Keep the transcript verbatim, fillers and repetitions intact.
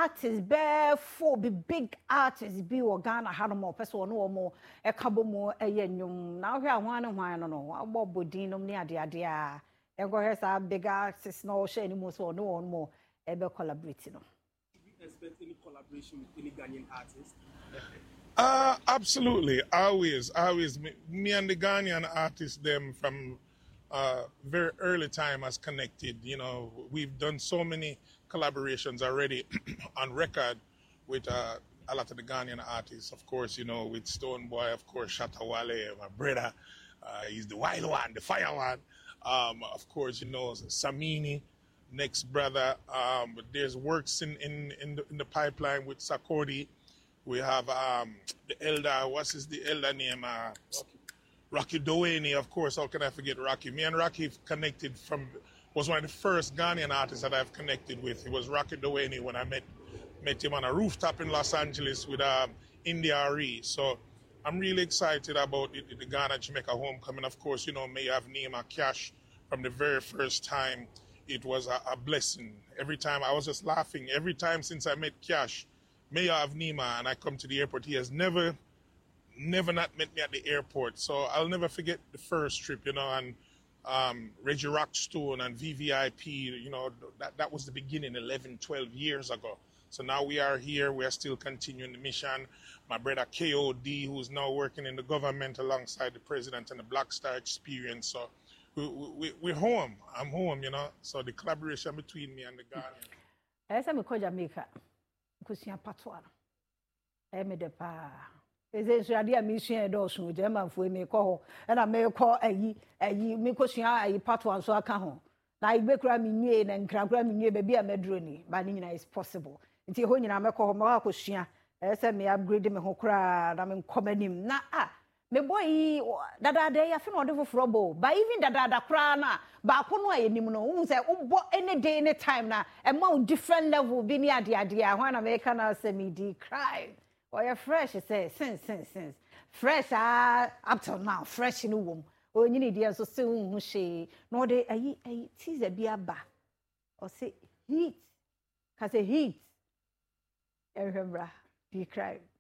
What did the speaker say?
artists bear for be big artists be or Ghana had more person no more a cabo more a yenyum now here one and one no about bodino near the idea and go has a big artists no share any more so no one more ever collaborating. Expect any collaboration with any Ghanaian artists? Uh, absolutely. Always, always. Me, me and the Ghanaian artists, them from uh, very early time has connected. You know, we've done so many collaborations already on record with uh, a lot of the Ghanaian artists. Of course, you know, with Stone Boy, of course, Shatta Wale, my brother. Uh, he's the wild one, the fire one. Um, of course, you know, Samini. Next brother, um, there's works in in in the, in the pipeline with Sarkodie. We have um, the elder. What's his the elder name? Uh, Rocky Doheny, of course. How can I forget Rocky? Me and Rocky connected from was one of the first Ghanaian artists that I've connected with. It was Rocky Doheny when I met met him on a rooftop in Los Angeles with um, India Ari. So I'm really excited about the, the Ghana Jamaica homecoming. Of course, you know, may have Nima Cash from the very first time. It was a, a blessing. Every time I was just laughing. Every time since I met Cash, Mayor of Nima, and I come to the airport, he has never, never not met me at the airport. So I'll never forget the first trip, you know, and um, Reggie Rockstone and V V I P, you know, that, that was the beginning eleven, twelve years ago. So now we are here. We are still continuing the mission. My brother K O D, who's now working in the government alongside the president and the Black Star Experience. So We, we, we're home. I'm home, you know. So the collaboration between me and the Ghanaian. As I'm a Jamaica, because you're patois. I'm a depa. Is this idea mission and also German for me call and I may call a ye a ye because you are a patois so I can home. Now I make ramming and cramming ye baby a medroni, but is possible. Until when I'm a call Marcosia, as I may upgrade me who cried, I'm in common him. Nah. Me boy dada day I feel wonderful for robo but even dada da kra na ba ko no ayenim no won say wo any day any time na e ma different level bi ni ade ade a when America na say me di cry or you fresh say since since since fresh ah up till now fresh no wom onyini dia so say hu hye no de ayi ayi teaser bi aba or say heat ka say heat e hwebra di cry